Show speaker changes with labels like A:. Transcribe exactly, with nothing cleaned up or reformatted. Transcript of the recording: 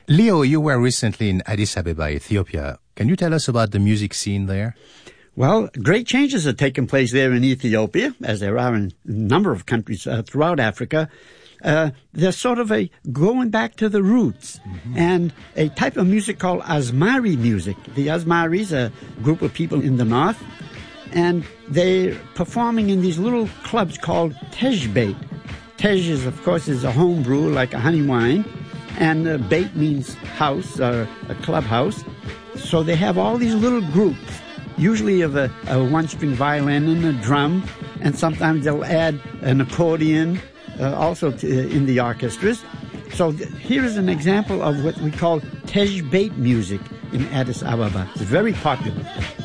A: Leo, you were recently in Addis Ababa, Ethiopia. Can you tell us about the music scene there?
B: Well, great changes have taken place there in Ethiopia, as there are in a number of countries uh, throughout Africa. Uh, there's sort of a going back to the roots, mm-hmm. and a type of music called Asmari music. The Asmaris, a group of people in the north, and they're performing in these little clubs called Tejbeit. Tej is, of course, is a home brew, like a honey wine, and uh, Beit means house, or a clubhouse. So they have all these little groups, usually of a, a one-string violin and a drum, and sometimes they'll add an accordion uh, also to, uh, in the orchestras. So th- here is an example of what we call Tejbeit music in Addis Ababa. It's very popular.